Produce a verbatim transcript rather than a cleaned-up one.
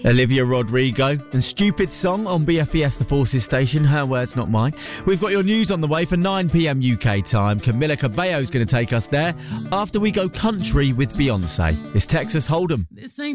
Olivia Rodrigo and Stupid Song on B F E S The Forces station. Her words, not mine. We've got your news on the way for nine p.m. U K time. Camila Cabello's going to take us there after we go country with Beyonce. It's Texas Hold'em. This ain't